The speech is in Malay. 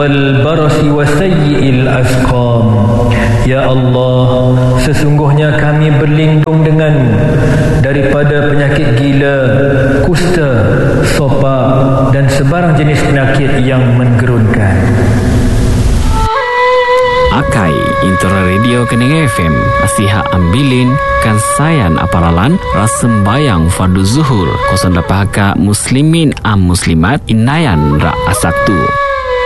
البرص وسيء الأسقام. Ya Allah, sesungguhnya kami berlindung denganmu daripada penyakit gila, kusta, sopak dan sebarang jenis penyakit yang menggerunkan. Akai Intera Radio Kening FM Nasihat Ambilin Kansayan Aparalan Rasembayang Fardu Zuhur 08 Muslimin Muslimat Inayan Ra Asaktu.